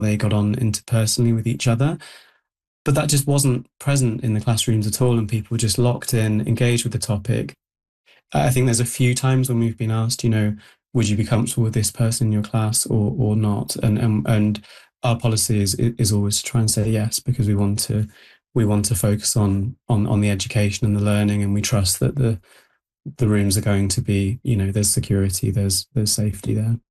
they got on interpersonally with each other. But that just wasn't present in the classrooms at all, and people were just locked in, engaged with the topic. I think there's a few times when we've been asked, would you be comfortable with this person in your class or not? And our policy is always to try and say yes, because we want to focus on the education and the learning, and we trust that the rooms are going to be, there's security, there's safety there.